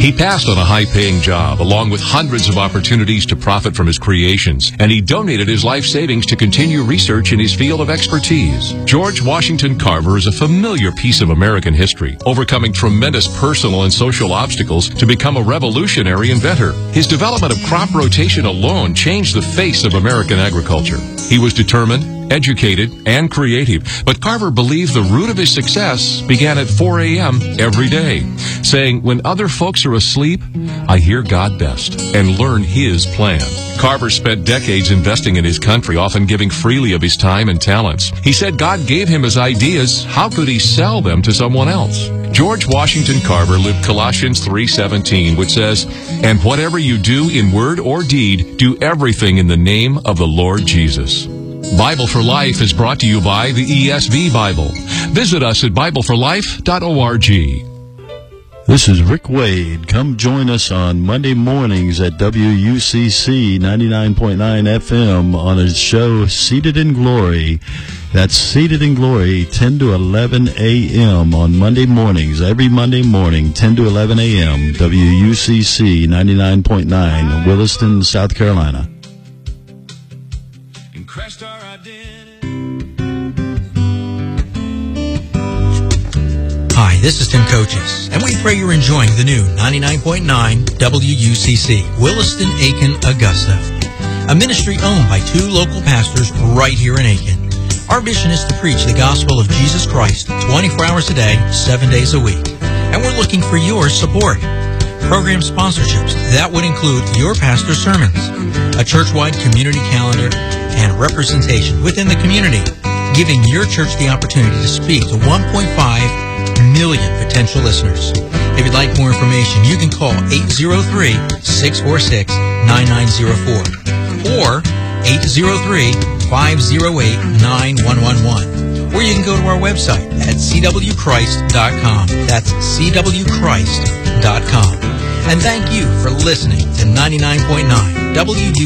He passed on a high-paying job, along with hundreds of opportunities to profit from his creations, and he donated his life savings to continue research in his field of expertise. George Washington Carver is a familiar piece of American history, overcoming tremendous personal and social obstacles to become a revolutionary inventor. His development of crop rotation alone changed the face of American agriculture. He was determined, educated, and creative, but Carver believed the root of his success began at 4 a.m. every day, saying, "When other folks are asleep, I hear God best and learn His plan." Carver spent decades investing in his country, often giving freely of his time and talents. He said God gave him his ideas. How could he sell them to someone else? George Washington Carver lived Colossians 3:17, which says, "And whatever you do in word or deed, do everything in the name of the Lord Jesus." Bible for Life is brought to you by the ESV Bible. Visit us at BibleForLife.org. This is Rick Wade. Come join us on Monday mornings at WUCC 99.9 FM on a show, Seated in Glory. That's Seated in Glory, 10 to 11 a.m. on Monday mornings. Every Monday morning, 10 to 11 a.m., WUCC 99.9, Williston, South Carolina. Hi, this is Tim Coaches, and we pray you're enjoying the new 99.9 WUCC, Williston, Aiken, Augusta, a ministry owned by two local pastors right here in Aiken. Our mission is to preach the gospel of Jesus Christ 24 hours a day, 7 days a week, and we're looking for your support. Program sponsorships, that would include your pastor's sermons, a church-wide community calendar, and representation within the community, giving your church the opportunity to speak to 1.5 million potential listeners. If you'd like more information, you can call 803-646-9904 or 803-508-9111. Or you can go to our website at cwchrist.com. That's cwchrist.com. And thank you for listening to 99.9 WUCC.